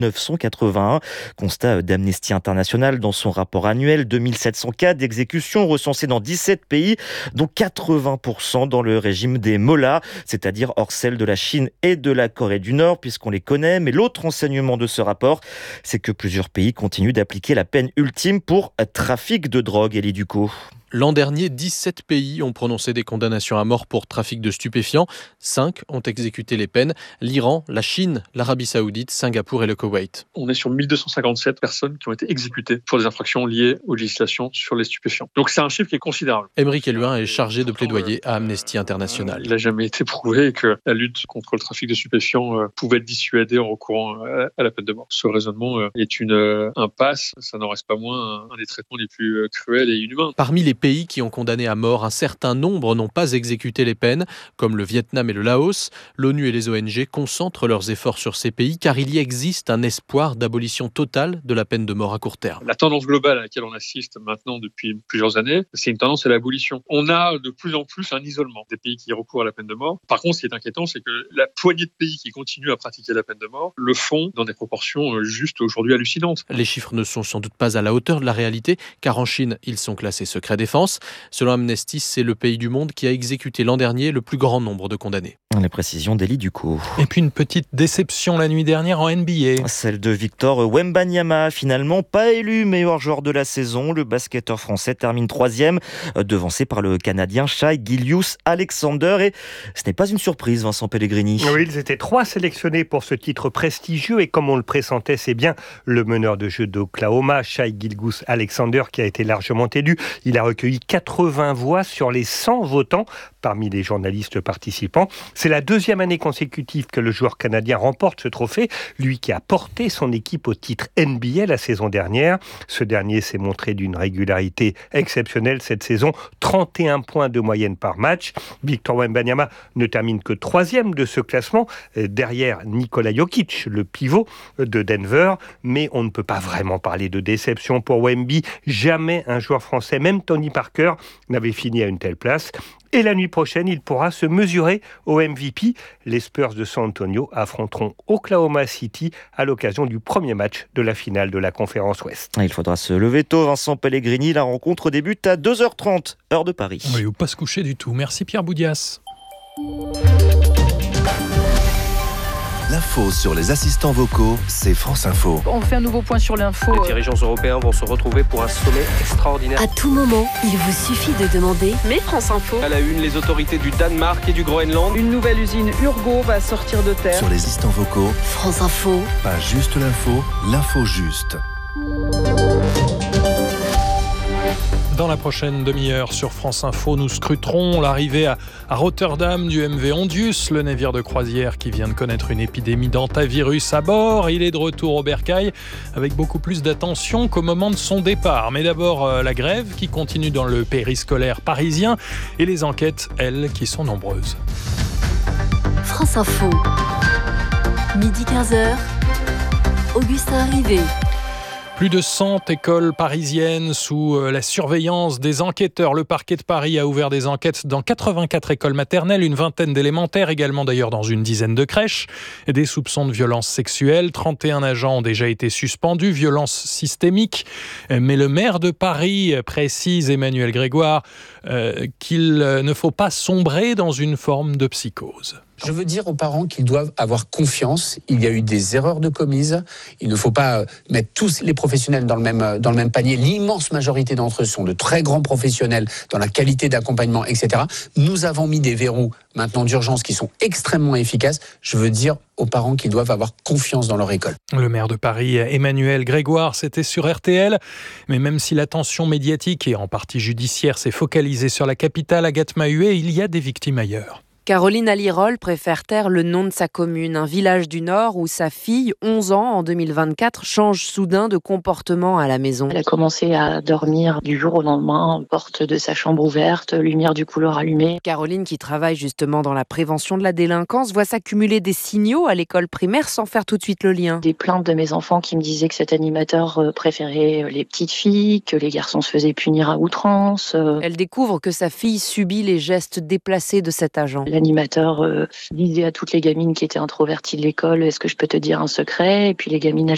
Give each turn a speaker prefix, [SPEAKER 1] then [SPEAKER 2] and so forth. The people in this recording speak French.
[SPEAKER 1] 981. Constat d'Amnesty International dans son rapport annuel, 2700 cas d'exécution recensés dans 17 pays, dont 80% dans le régime des mollahs, c'est-à-dire hors celle de la Chine et de la Corée du Nord, puisqu'on les connaît. Mais l'autre enseignement de ce rapport, c'est que plusieurs pays continuent d'appliquer la peine ultime pour trafic de drogue. Elie Ducot.
[SPEAKER 2] L'an dernier, 17 pays ont prononcé des condamnations à mort pour trafic de stupéfiants. 5 ont exécuté les peines. L'Iran, la Chine, l'Arabie Saoudite, Singapour et le Koweït.
[SPEAKER 3] On est sur 1257 personnes qui ont été exécutées pour des infractions liées aux législations sur les stupéfiants. Donc c'est un chiffre qui est considérable.
[SPEAKER 2] Aymeric Helluin est chargé de plaidoyer à Amnesty International.
[SPEAKER 3] Il n'a jamais été prouvé que la lutte contre le trafic de stupéfiants pouvait être dissuadée en recourant à la peine de mort. Ce raisonnement est une impasse. Ça n'en reste pas moins un des traitements les plus cruels et inhumains.
[SPEAKER 2] Parmi les pays qui ont condamné à mort, un certain nombre n'ont pas exécuté les peines, comme le Vietnam et le Laos. L'ONU et les ONG concentrent leurs efforts sur ces pays car il y existe un espoir d'abolition totale de la peine de mort à court terme.
[SPEAKER 3] La tendance globale à laquelle on assiste maintenant depuis plusieurs années, c'est une tendance à l'abolition. On a de plus en plus un isolement des pays qui recourent à la peine de mort. Par contre, ce qui est inquiétant, c'est que la poignée de pays qui continuent à pratiquer la peine de mort le font dans des proportions juste aujourd'hui hallucinantes.
[SPEAKER 2] Les chiffres ne sont sans doute pas à la hauteur de la réalité, car en Chine, ils sont classés secret défense. Selon Amnesty, c'est le pays du monde qui a exécuté l'an dernier le plus grand nombre de condamnés.
[SPEAKER 1] Les précisions d'Elie Ducot.
[SPEAKER 4] Et puis une petite déception la nuit dernière en NBA.
[SPEAKER 1] Celle de Victor Wembanyama, finalement pas élu meilleur joueur de la saison. Le basketteur français termine 3e, devancé par le Canadien Shai Gilgeous-Alexander. Et ce n'est pas une surprise, Vincent Pellegrini.
[SPEAKER 5] Oui, ils étaient 3 sélectionnés pour ce titre prestigieux. Et comme on le pressentait, c'est bien le meneur de jeu d'Oklahoma, Shai Gilgeous-Alexander, qui a été largement élu. Il a recueilli 80 voix sur les 100 votants parmi les journalistes participants. C'est la 2e année consécutive que le joueur canadien remporte ce trophée, lui qui a porté son équipe au titre NBA la saison dernière. Ce dernier s'est montré d'une régularité exceptionnelle cette saison, 31 points de moyenne par match. Victor Wembanyama ne termine que 3e de ce classement, derrière Nikola Jokic, le pivot de Denver. Mais on ne peut pas vraiment parler de déception pour Wemby. Jamais un joueur français, même Tony Parker, n'avait fini à une telle place. Et la nuit prochaine, il pourra se mesurer au MVP. Les Spurs de San Antonio affronteront Oklahoma City à l'occasion du premier match de la finale de la Conférence Ouest.
[SPEAKER 1] Il faudra se lever tôt, Vincent Pellegrini. La rencontre débute à 2h30, heure de Paris.
[SPEAKER 4] Oui, ou pas se coucher du tout. Merci Pierre Boudias.
[SPEAKER 6] L'info sur les assistants vocaux, c'est France Info.
[SPEAKER 7] On fait un nouveau point sur l'info.
[SPEAKER 8] Les dirigeants européens vont se retrouver pour un sommet extraordinaire.
[SPEAKER 9] À tout moment, il vous suffit de demander « Mais France Info ».
[SPEAKER 8] À la une, les autorités du Danemark et du Groenland.
[SPEAKER 7] Une nouvelle usine Urgo va sortir de terre.
[SPEAKER 6] Sur les assistants vocaux,
[SPEAKER 9] France Info.
[SPEAKER 6] Pas juste l'info, l'info juste.
[SPEAKER 4] Dans la prochaine demi-heure sur France Info, nous scruterons l'arrivée à Rotterdam du MV Ondius, le navire de croisière qui vient de connaître une épidémie d'hantavirus à bord. Il est de retour au bercail avec beaucoup plus d'attention qu'au moment de son départ. Mais d'abord, la grève qui continue dans le périscolaire parisien et les enquêtes, elles, qui sont nombreuses.
[SPEAKER 9] France Info. Midi 15h. Augustin Rivet.
[SPEAKER 4] Plus de 100 écoles parisiennes sous la surveillance des enquêteurs. Le parquet de Paris a ouvert des enquêtes dans 84 écoles maternelles, une vingtaine d'élémentaires, également d'ailleurs dans une dizaine de crèches. Des soupçons de violences sexuelles, 31 agents ont déjà été suspendus, violences systémiques. Mais le maire de Paris précise, Emmanuel Grégoire, qu'il ne faut pas sombrer dans une forme de psychose.
[SPEAKER 10] Je veux dire aux parents qu'ils doivent avoir confiance. Il y a eu des erreurs de commises. Il ne faut pas mettre tous les professionnels dans le même panier. L'immense majorité d'entre eux sont de très grands professionnels dans la qualité d'accompagnement, etc. Nous avons mis des verrous maintenant d'urgence qui sont extrêmement efficaces. Je veux dire aux parents qu'ils doivent avoir confiance dans leur école.
[SPEAKER 4] Le maire de Paris, Emmanuel Grégoire, c'était sur RTL. Mais même si l'attention médiatique et en partie judiciaire s'est focalisée sur la capitale, Agathe Mahuet, il y a des victimes ailleurs.
[SPEAKER 11] Caroline Alirol préfère taire le nom de sa commune, un village du Nord où sa fille, 11 ans en 2024, change soudain de comportement à la maison.
[SPEAKER 12] Elle a commencé à dormir du jour au lendemain, porte de sa chambre ouverte, lumière du couloir allumée.
[SPEAKER 11] Caroline, qui travaille justement dans la prévention de la délinquance, voit s'accumuler des signaux à l'école primaire sans faire tout de suite le lien.
[SPEAKER 12] Des plaintes de mes enfants qui me disaient que cet animateur préférait les petites filles, que les garçons se faisaient punir à outrance.
[SPEAKER 11] Elle découvre que sa fille subit les gestes déplacés de cet agent.
[SPEAKER 12] L'animateur disait à toutes les gamines qui étaient introverties de l'école « Est-ce que je peux te dire un secret ?» Et puis les gamines, elles